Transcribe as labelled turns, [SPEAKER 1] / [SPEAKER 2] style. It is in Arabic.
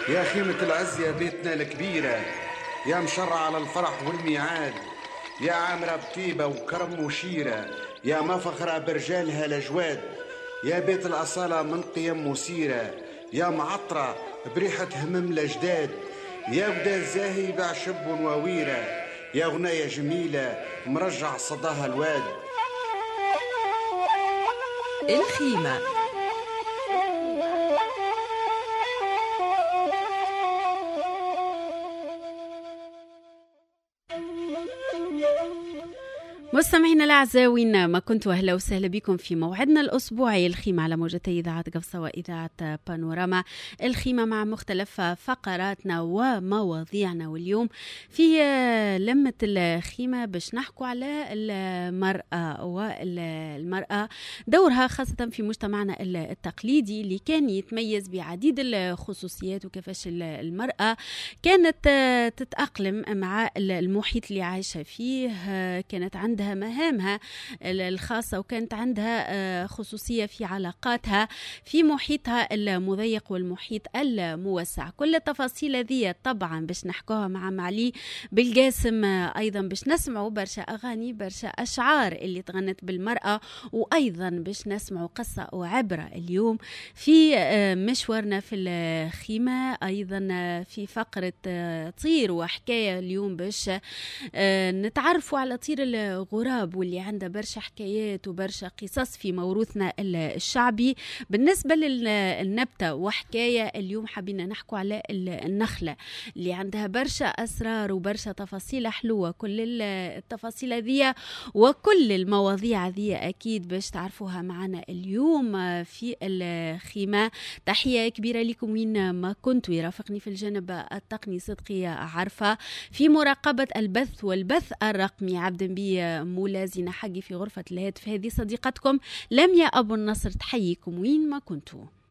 [SPEAKER 1] يا خيمة العز يا بيتنا الكبيرة، يا مشرع على الفرح والميعاد، يا عامرة بطيبة وكرم وشيرة، يا مفخرة برجالها الأجواد، يا بيت الأصالة من قيم وسيرة، يا معطرة بريحة همم الأجداد، يا ودا الزاهي بعشب وويرة، يا غناية جميلة مرجع صداها الواد.
[SPEAKER 2] الخيمة. مستمعينا الأعزاء وين ما كنتوا، أهلا وسهلا بكم في موعدنا الأسبوعي الخيمة على موجتي إذاعة قفصة وإذاعة بانوراما. الخيمة مع مختلف فقراتنا ومواضيعنا، واليوم في لمة الخيمة باش نحكوا على المرأة والمرأة دورها خاصة في مجتمعنا التقليدي اللي كان يتميز بعديد الخصوصيات، وكيفاش المرأة كانت تتأقلم مع المحيط اللي عايشة فيه، كانت عندها مهامها الخاصة، وكانت عندها خصوصية في علاقاتها في محيطها المضيق والمحيط الموسع. كل التفاصيل هذه طبعا باش نحكوها مع معلي بالقاسم، أيضا باش نسمعوا برشا أغاني برشا أشعار اللي تغنت بالمرأة، وأيضا باش نسمعوا قصة وعبرة اليوم في مشوارنا في الخيمة. أيضا في فقرة طير وحكاية اليوم باش نتعرفوا على طير الغراب، واللي عنده برشا حكايات وبرشا قصص في موروثنا الشعبي. بالنسبة للنبتة وحكاية اليوم حابين نحكوا على النخلة اللي عندها برشا أسرار وبرشا تفاصيل حلوة. كل التفاصيل هذه وكل المواضيع هذه أكيد باش تعرفوها معنا اليوم في الخيمة. تحية كبيرة لكم وين ما كنتوا. يرافقني في الجانب التقني صدقي عرفة، في مراقبة البث والبث الرقمي عبد بي مولازين حقي، في غرفة الهاتف هذه صديقتكم لميا أبو النصر. تحييكم وين ما كنتوا.